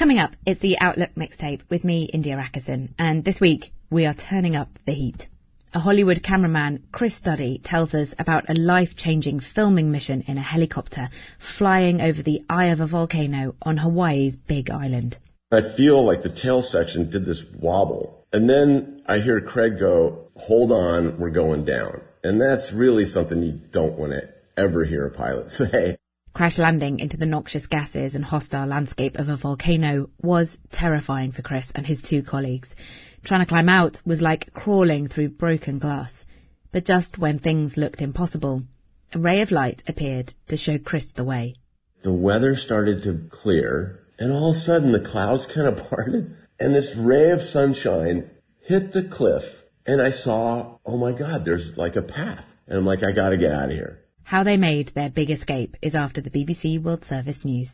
Coming up, it's the Outlook mixtape with me, India Rackerson, and this week we are turning up the heat. A Hollywood cameraman, Chris Studdy, tells us about a life-changing filming mission in a helicopter flying over the eye of a volcano on Hawaii's Big Island. I feel like the tail section did this wobble, and then I hear Craig go, "Hold on, we're going down." And that's really something you don't want to ever hear a pilot say. Crash landing into the noxious gases and hostile landscape of a volcano was terrifying for Chris and his two colleagues. Trying to climb out was like crawling through broken glass. But just when things looked impossible, a ray of light appeared to show Chris the way. The weather started to clear, and all of a sudden the clouds kind of parted, and this ray of sunshine hit the cliff, and I saw, oh my God, there's like a path. And I'm like, I got to get out of here. How they made their big escape is after the BBC World Service News.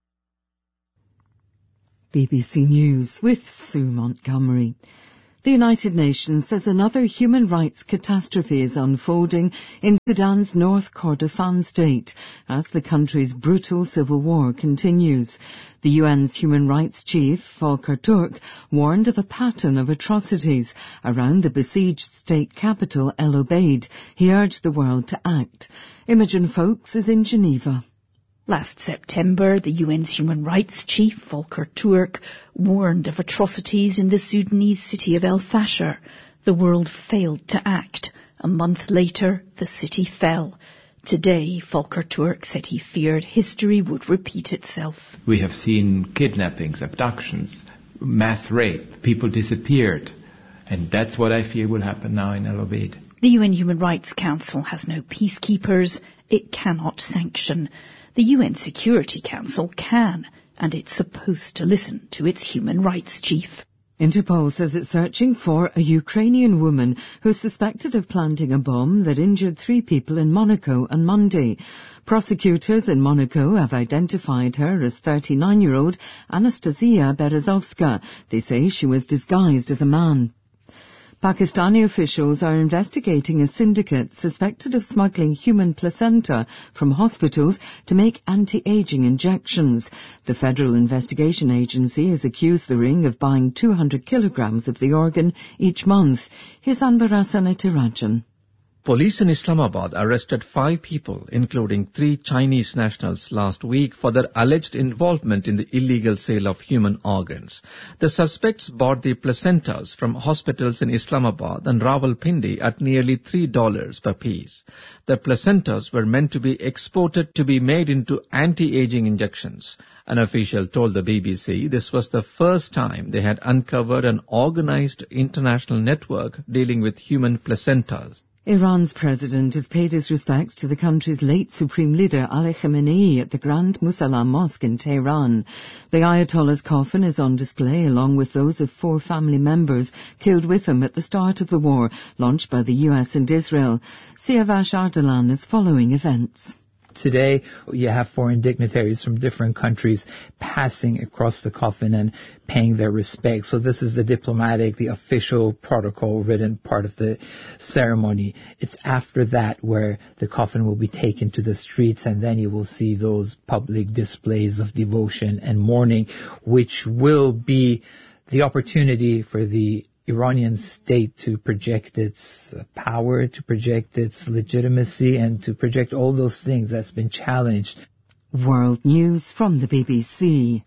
BBC News with Sue Montgomery. The United Nations says another human rights catastrophe is unfolding in Sudan's North Kordofan state as the country's brutal civil war continues. The UN's human rights chief, Volker Turk, warned of a pattern of atrocities around the besieged state capital, El Obeid. He urged the world to act. Imogen Folks is in Geneva. Last September, the UN's human rights chief, Volker Turk, warned of atrocities in the Sudanese city of El Fasher. The world failed to act. A month later, the city fell. Today, Volker Turk said he feared history would repeat itself. We have seen kidnappings, abductions, mass rape, people disappeared. And that's what I fear will happen now in El Obeid. The UN Human Rights Council has no peacekeepers. It cannot sanction. The UN Security Council can, and it's supposed to listen to its human rights chief. Interpol says it's searching for a Ukrainian woman who's suspected of planting a bomb that injured 3 people in Monaco on Monday. Prosecutors in Monaco have identified her as 39-year-old Anastasia Berezovska. They say she was disguised as a man. Pakistani officials are investigating a syndicate suspected of smuggling human placenta from hospitals to make anti-aging injections. The Federal Investigation Agency has accused the ring of buying 200 kilograms of the organ each month. Here's Anbarasan Etirajan. Police in Islamabad arrested 5 people, including 3 Chinese nationals, last week for their alleged involvement in the illegal sale of human organs. The suspects bought the placentas from hospitals in Islamabad and Rawalpindi at nearly $3 per piece. The placentas were meant to be exported to be made into anti-aging injections. An official told the BBC this was the first time they had uncovered an organized international network dealing with human placentas. Iran's president has paid his respects to the country's late supreme leader Ali Khamenei at the Grand Musalla Mosque in Tehran. The Ayatollah's coffin is on display along with those of 4 family members killed with him at the start of the war launched by the US and Israel. Siavash Ardalan is following events. Today, you have foreign dignitaries from different countries passing across the coffin and paying their respects. So this is the diplomatic, the official protocol-ridden part of the ceremony. It's after that where the coffin will be taken to the streets, and then you will see those public displays of devotion and mourning, which will be the opportunity for the Iranian state to project its power, to project its legitimacy, and to project all those things that's been challenged. World News from the BBC.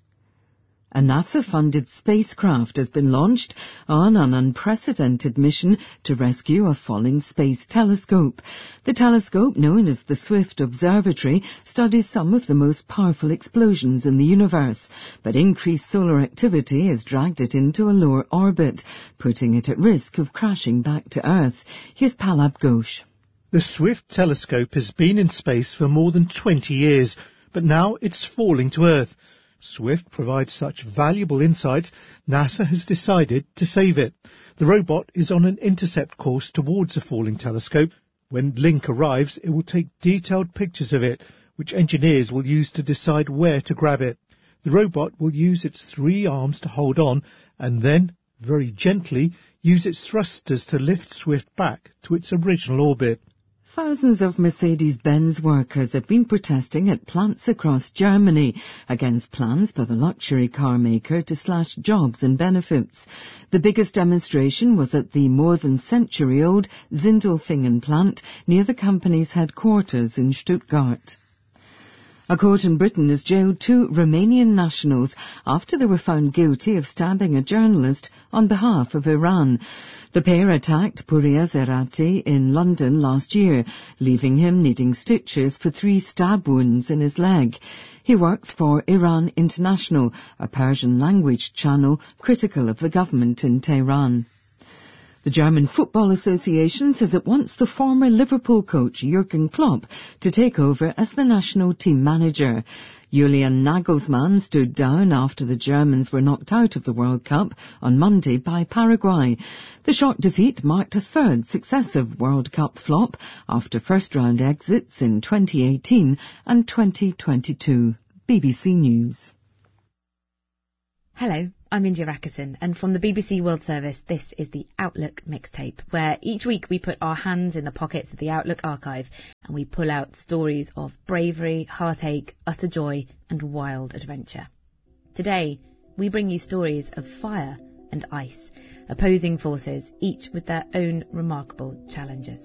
A NASA-funded spacecraft has been launched on an unprecedented mission to rescue a falling space telescope. The telescope, known as the Swift Observatory, studies some of the most powerful explosions in the universe, but increased solar activity has dragged it into a lower orbit, putting it at risk of crashing back to Earth. Here's Palab Ghosh. The Swift telescope has been in space for more than 20 years, but now it's falling to Earth. Swift provides such valuable insights, NASA has decided to save it. The robot is on an intercept course towards a falling telescope. When Link arrives, it will take detailed pictures of it, which engineers will use to decide where to grab it. The robot will use its 3 arms to hold on, and then, very gently, use its thrusters to lift Swift back to its original orbit. Thousands of Mercedes-Benz workers have been protesting at plants across Germany against plans by the luxury car maker to slash jobs and benefits. The biggest demonstration was at the more than century-old Sindelfingen plant near the company's headquarters in Stuttgart. A court in Britain has jailed 2 Romanian nationals after they were found guilty of stabbing a journalist on behalf of Iran. The pair attacked Puria Zerati in London last year, leaving him needing stitches for 3 stab wounds in his leg. He works for Iran International, a Persian-language channel critical of the government in Tehran. The German Football Association says it wants the former Liverpool coach Jurgen Klopp to take over as the national team manager. Julian Nagelsmann stood down after the Germans were knocked out of the World Cup on Monday by Paraguay. The short defeat marked a 3rd successive World Cup flop after first-round exits in 2018 and 2022. BBC News. Hello, I'm India Rakison, and from the BBC World Service, this is the Outlook Mixtape, where each week we put our hands in the pockets of the Outlook archive and we pull out stories of bravery, heartache, utter joy and wild adventure. Today, we bring you stories of fire and ice, opposing forces, each with their own remarkable challenges.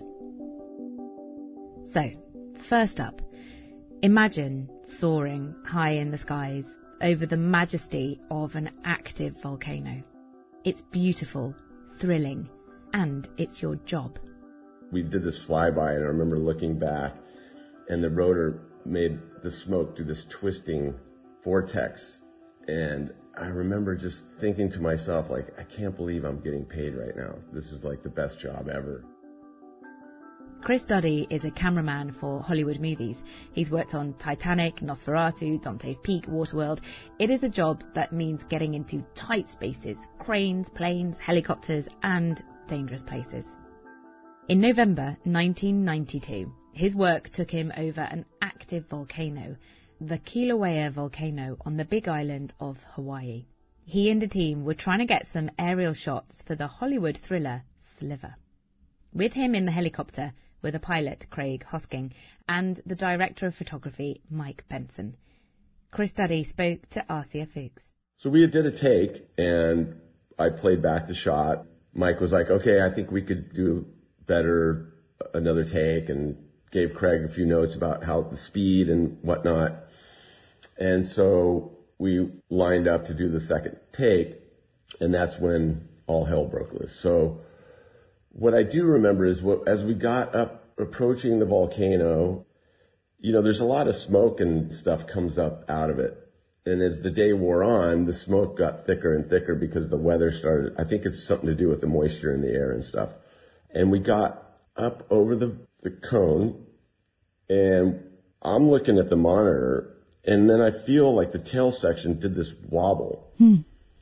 So, first up, imagine soaring high in the skies over the majesty of an active volcano. It's beautiful, thrilling, and it's your job. We did this flyby, and I remember looking back, and the rotor made the smoke do this twisting vortex. And I remember just thinking to myself, like, I can't believe I'm getting paid right now. This is like the best job ever. Chris Duddy is a cameraman for Hollywood movies. He's worked on Titanic, Nosferatu, Dante's Peak, Waterworld. It is a job that means getting into tight spaces, cranes, planes, helicopters, and dangerous places. In November 1992, his work took him over an active volcano, the Kilauea volcano on the Big Island of Hawaii. He and the team were trying to get some aerial shots for the Hollywood thriller Sliver. With him in the helicopter were the pilot, Craig Hosking, and the director of photography, Mike Benson. Chris Duddy spoke to Arcia Fuchs. So we did a take, and I played back the shot. Mike was like, okay, I think we could do better, another take, and gave Craig a few notes about how the speed and whatnot. And so we lined up to do the second take, and that's when all hell broke loose. So what I do remember is as we got up approaching the volcano, you know, there's a lot of smoke and stuff comes up out of it. And as the day wore on, the smoke got thicker and thicker because the weather started, I think it's something to do with the moisture in the air and stuff. And we got up over the cone, and I'm looking at the monitor, and then I feel like the tail section did this wobble. And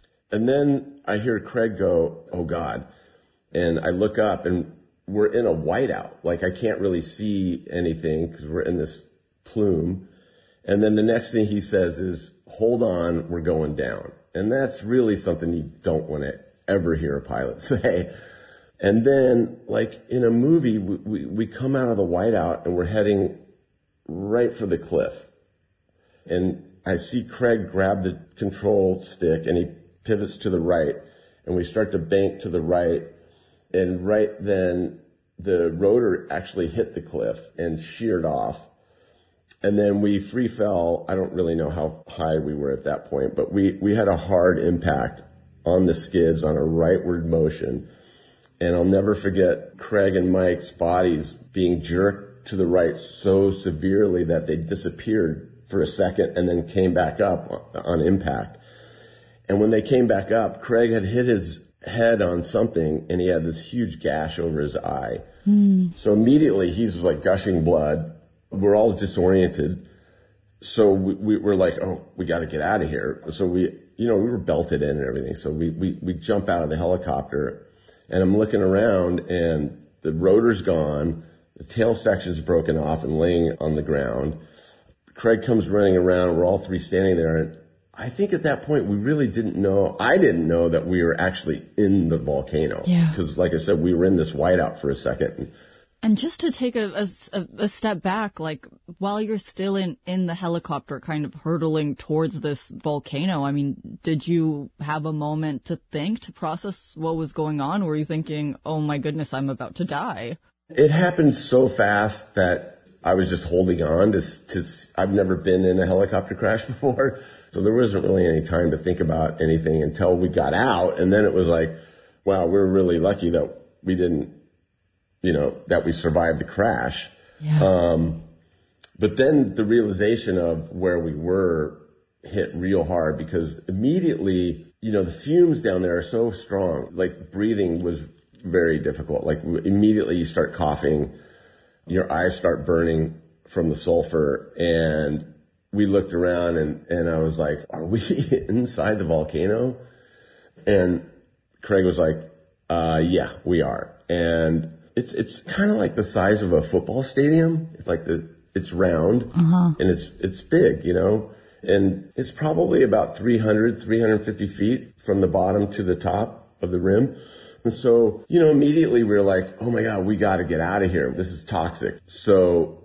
then I hear Craig go, oh God. And I look up, and we're in a whiteout. Like, I can't really see anything because we're in this plume. And then the next thing he says is, hold on, we're going down. And that's really something you don't want to ever hear a pilot say. And then, like in a movie, we come out of the whiteout, and we're heading right for the cliff. And I see Craig grab the control stick, and he pivots to the right, and we start to bank to the right. And right then, the rotor actually hit the cliff and sheared off. And then we free fell. I don't really know how high we were at that point, but we had a hard impact on the skids on a rightward motion. And I'll never forget Craig and Mike's bodies being jerked to the right so severely that they disappeared for a second and then came back up on impact. And when they came back up, Craig had hit his head on something, and he had this huge gash over his eye. So immediately he's like gushing blood. We're all disoriented. So we were like, oh, we got to get out of here. So we were belted in and everything. So we jump out of the helicopter, and I'm looking around, and the rotor's gone. The tail section's broken off and laying on the ground. Craig comes running around. We're all three standing there, and I think at that point we really didn't know. I didn't know that we were actually in the volcano. Yeah. Because, like I said, we were in this whiteout for a second. And just to take a step back, like, while you're still in the helicopter kind of hurtling towards this volcano, I mean, did you have a moment to think, to process what was going on? Or were you thinking, oh my goodness, I'm about to die? It happened so fast that I was just holding on to I've never been in a helicopter crash before, so there wasn't really any time to think about anything until we got out, and then it was like, wow, we're really lucky that we didn't, that we survived the crash. Yeah. But then the realization of where we were hit real hard, because immediately, the fumes down there are so strong, like breathing was very difficult. Like immediately you start coughing, your eyes start burning from the sulfur, and we looked around and I was like, are we inside the volcano? And Craig was like, yeah, we are. And it's kind of like the size of a football stadium. It's like it's round and it's big, and it's probably about 350 feet from the bottom to the top of the rim. And so, immediately we were like, oh my God, we got to get out of here. This is toxic. So